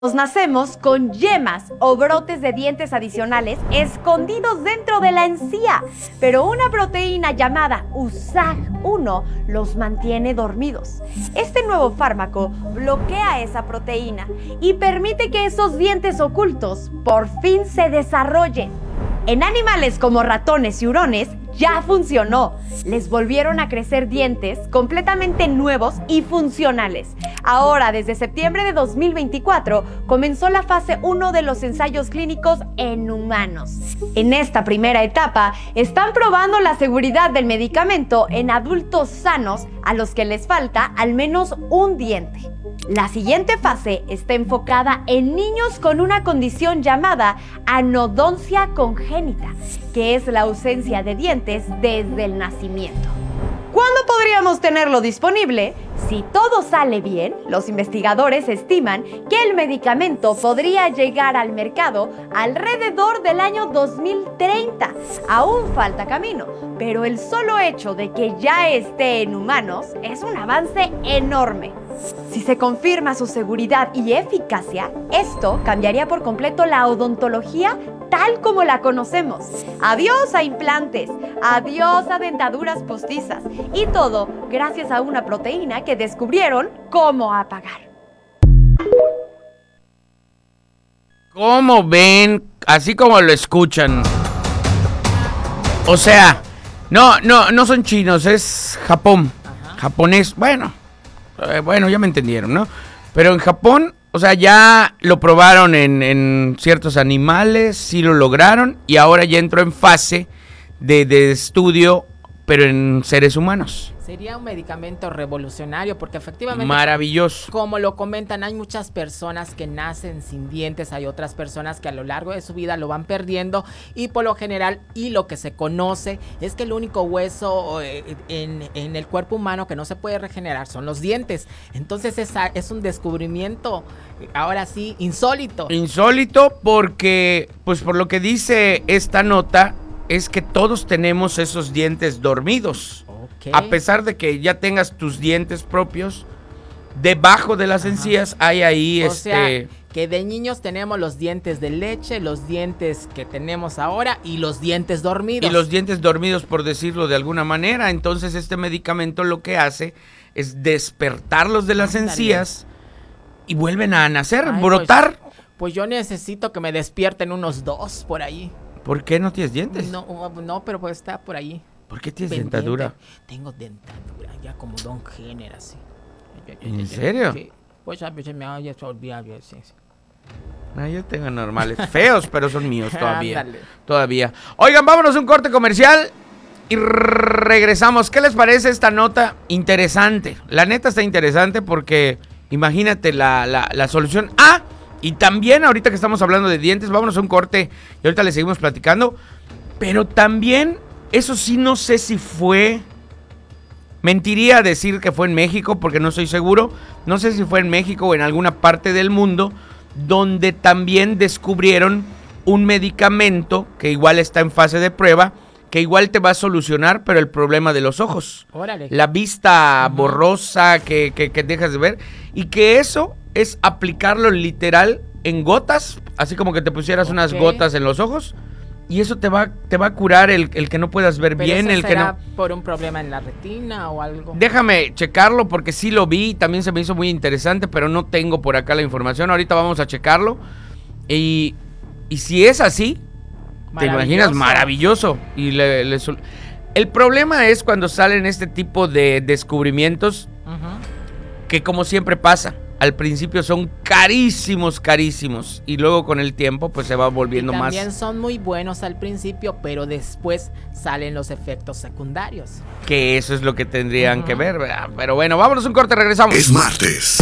Nacemos con yemas o brotes de dientes adicionales escondidos dentro de la encía, pero una proteína llamada USAG1 los mantiene dormidos. Este nuevo fármaco bloquea esa proteína y permite que esos dientes ocultos por fin se desarrollen. En animales como ratones y hurones ya funcionó. Les volvieron a crecer dientes completamente nuevos y funcionales. Ahora, desde septiembre de 2024, comenzó la fase 1 de los ensayos clínicos en humanos. En esta primera etapa, están probando la seguridad del medicamento en adultos sanos a los que les falta al menos un diente. La siguiente fase está enfocada en niños con una condición llamada anodoncia congénita, que es la ausencia de dientes desde el nacimiento. ¿Cuándo podríamos tenerlo disponible? Si todo sale bien, los investigadores estiman que el medicamento podría llegar al mercado alrededor del año 2030. Aún falta camino, pero el solo hecho de que ya esté en humanos es un avance enorme. Si se confirma su seguridad y eficacia, esto cambiaría por completo la odontología tal como la conocemos. Adiós a implantes, adiós a dentaduras postizas y todo gracias a una proteína que descubrieron cómo apagar. ¿Cómo ven? Así como lo escuchan. O sea, no son chinos, es Japón. Ajá. Japonés, bueno, ya me entendieron, ¿no? Pero en Japón, o sea, ya lo probaron en ciertos animales, sí lo lograron, y ahora ya entró en fase de estudio, pero en seres humanos. Sería un medicamento revolucionario porque efectivamente, maravilloso. Como lo comentan, hay muchas personas que nacen sin dientes, hay otras personas que a lo largo de su vida lo van perdiendo y por lo general, y lo que se conoce es que el único hueso en el cuerpo humano que no se puede regenerar son los dientes. Entonces es un descubrimiento, ahora sí, insólito. Insólito porque, pues por lo que dice esta nota, es que todos tenemos esos dientes dormidos. Okay. A pesar de que ya tengas tus dientes propios, debajo de las encías hay ahí o sea, que de niños tenemos los dientes de leche, los dientes que tenemos ahora y los dientes dormidos. Y los dientes dormidos, por decirlo de alguna manera. Entonces este medicamento lo que hace es despertarlos de las encías y vuelven a nacer, brotar. Pues yo necesito que me despierten unos 2 por ahí. ¿Por qué no tienes dientes? No, pero pues está por ahí. ¿Por qué tienes dentadura? Tengo dentadura, ya como Don Género, así. ¿En serio? Sí. Pues a veces me oye, se olvida a veces. No, yo tengo normales, feos, pero son míos todavía. Oigan, vámonos a un corte comercial y regresamos. ¿Qué les parece esta nota? Interesante. La neta está interesante porque imagínate la solución. Y también ahorita que estamos hablando de dientes, vámonos a un corte y ahorita le seguimos platicando. Pero también, eso sí, no sé si fue... Mentiría decir que fue en México porque no estoy seguro. No sé si fue en México o en alguna parte del mundo donde también descubrieron un medicamento que igual está en fase de prueba, que igual te va a solucionar, pero el problema de los ojos. Órale. La vista borrosa que dejas de ver. Y que eso es aplicarlo literal en gotas, así como que te pusieras unas gotas en los ojos. Y eso te va a curar el que no puedas ver bien, ¿Pero el que no. por un problema en la retina o algo? Déjame checarlo porque sí lo vi, también se me hizo muy interesante, pero no tengo por acá la información. Ahorita vamos a checarlo. Y si es así, te imaginas, maravilloso. Y el problema es cuando salen este tipo de descubrimientos, que como siempre pasa, al principio son carísimos y luego con el tiempo pues se va volviendo más. También son muy buenos al principio, pero después salen los efectos secundarios. Que eso es lo que tendrían que ver, ¿verdad? Pero bueno, vámonos a un corte, regresamos. Es martes.